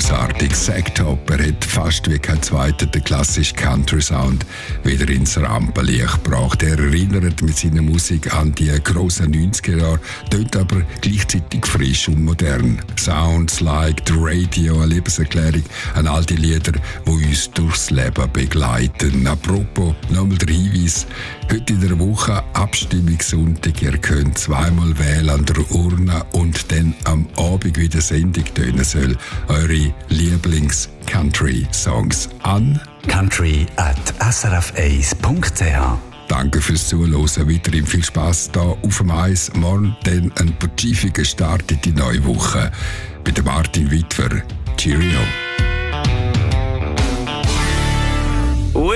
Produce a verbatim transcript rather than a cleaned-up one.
grossartig. Sacktop, er hat fast wie kein zweiter den klassischen Country-Sound wieder ins Rampenlicht gebracht. Er erinnert mit seiner Musik an die grossen neunziger Jahre, tönt aber gleichzeitig frisch und modern. Sounds like the Radio, eine Liebeserklärung an all die Lieder, die uns durchs Leben begleiten. Apropos, nochmal der Hinweis, heute in der Woche Abstimmungssonntag. Ihr könnt zweimal wählen an der Urne und dann am Abend, wie die Sendung tönen soll, eure Lieblings-Country-Songs an country at s r f eins punkt c h. Danke fürs Zuhören. Weiterhin viel Spass hier auf dem Eis. Morgen dann ein pazifiger Start in die neue Woche. Mit Martin Wittwer. Cheerio.